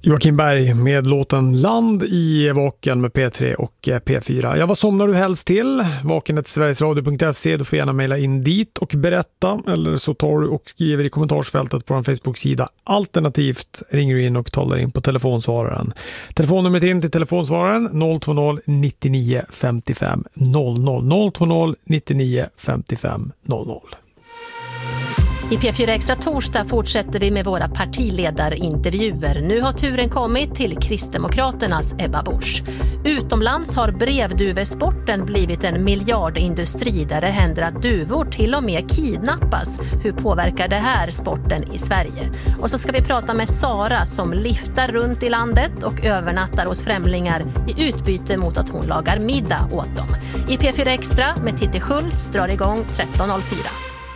Joakim Berg med låten Land i Vaken med P3 och P4. Ja, vad somnar du helst till? vaken@sverigesradio.se. Du får gärna mejla in dit och berätta. Eller så tar du och skriver i kommentarsfältet på en Facebook-sida. Alternativt ringer du in och talar in på telefonsvararen. Telefonnumret in till telefonsvararen 020 99 55 00. 020 99 55 00. I P4 Extra torsdag fortsätter vi med våra partiledarintervjuer. Nu har turen kommit till Kristdemokraternas Ebba Busch. Utomlands har brevduvesporten blivit en miljardindustri där det händer att duvor till och med kidnappas. Hur påverkar det här sporten i Sverige? Och så ska vi prata med Sara som liftar runt i landet och övernattar hos främlingar i utbyte mot att hon lagar middag åt dem. I P4 Extra med Titti Schultz drar igång 13.04.